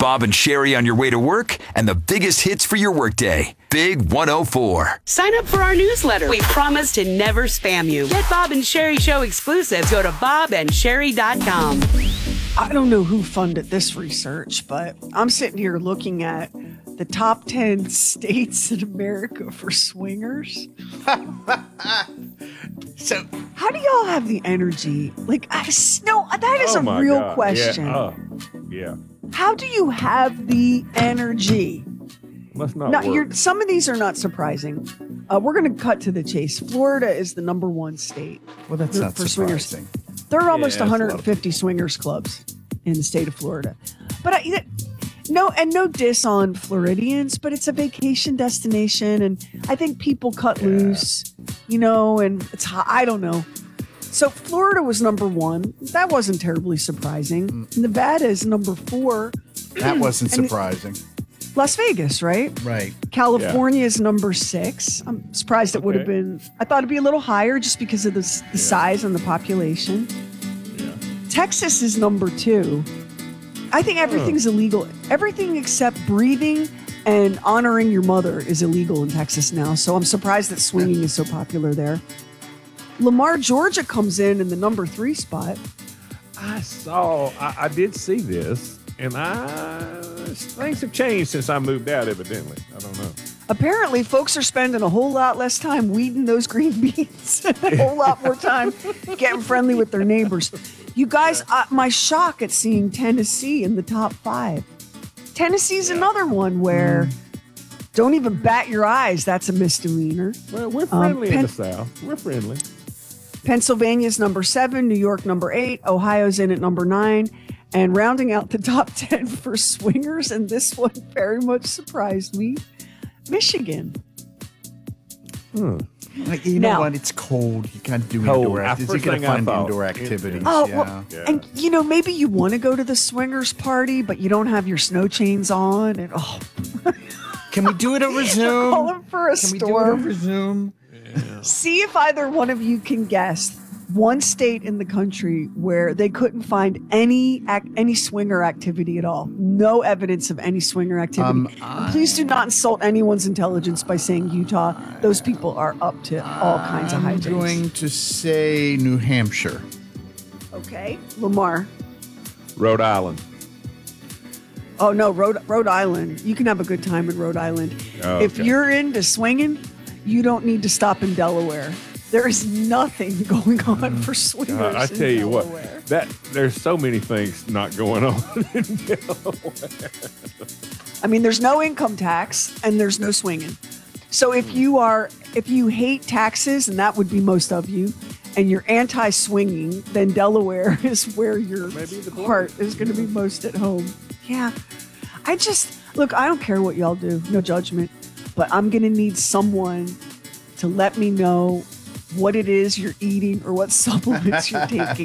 Bob and Sherry on your way to work and the biggest hits for your workday. Big 104. Sign up for our newsletter. We promise to never spam you. Get Bob and Sherry Show exclusives. Go to bobandsherry.com. I don't know who funded this research, but I'm sitting here looking at the top 10 states in America for swingers. So, how do y'all have the energy? Like, that is a real question. Yeah. How do you have the energy? Must not Now, work. some of these are not surprising. We're going to cut to the chase. Florida is the number one state. well, that's not for surprising. swingers. There are almost Yeah, that's a lot of 150 swingers clubs in the state of Florida. But no diss on Floridians, but it's a vacation destination, and I think people cut loose, and it's hot. I don't know. So Florida was number one. That wasn't terribly surprising. Nevada is number 4. That wasn't surprising. Las Vegas, right? Right. California is number 6. I'm surprised it would have been. I thought it'd be a little higher just because of the size and the population. Yeah. Texas is number 2. I think everything's illegal. Everything except breathing and honoring your mother is illegal in Texas now. So I'm surprised that swinging is so popular there. Lamar, Georgia comes in the number 3 spot. I did see this, and things have changed since I moved out, evidently. I don't know. Apparently, folks are spending a whole lot less time weeding those green beans, a whole lot more time getting friendly with their neighbors. You guys, my shock at seeing Tennessee in the top 5. Tennessee's another one where don't even bat your eyes. That's a misdemeanor. Well, we're friendly in the South. We're friendly. Pennsylvania's number 7, New York number 8, Ohio's in at number 9, and rounding out the top 10 for swingers, and this one very much surprised me, Michigan. Like, you know what? It's cold. You can't do indoor activities. You got to find indoor activities. Well, and maybe you want to go to the swingers party, but you don't have your snow chains on. And can we do it over Zoom? Calling for a Can we storm. do it over Zoom? Yeah. See if either one of you can guess one state in the country where they couldn't find any swinger activity at all. No evidence of any swinger activity. Please do not insult anyone's intelligence by saying Utah. Those people are up to all kinds of hijinks. I'm going to say New Hampshire. Okay, Lamar. Rhode Island. Oh no, Rhode Island. You can have a good time in Rhode Island. Oh, if okay. you're into swinging, you don't need to stop in Delaware. There is nothing going on for swingers. I tell you what, Delaware. there's so many things not going on in Delaware. I mean, there's no income tax and there's no swinging. So if you hate taxes, and that would be most of you, and you're anti-swinging, then Delaware is where your heart is going to be most at home. Yeah. I don't care what y'all do. No judgment. But I'm going to need someone to let me know what it is you're eating or what supplements you're taking.